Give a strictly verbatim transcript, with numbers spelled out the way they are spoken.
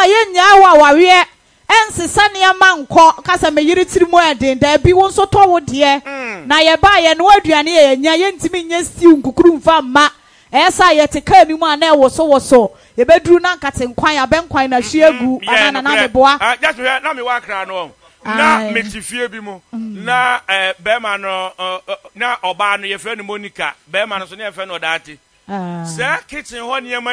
ma yenya wa wawe ensesa ne ma nkọ kasa me yiri tirimu eden da bi won so to wo de na ye ba ye no aduane ye nya ye ntimi nya stew nkukuru mfa ma esa ye te ka ni mu ana e wo so wo so ye beduru na nkate nkwan ya benkwan na hwe agu ana na me boa ah just na me wa kra no na me tifie bi mu na eh be ma no na oba no ye fe no Monica be ma no so ne ye fe no Odate ah sa kitchen ho ne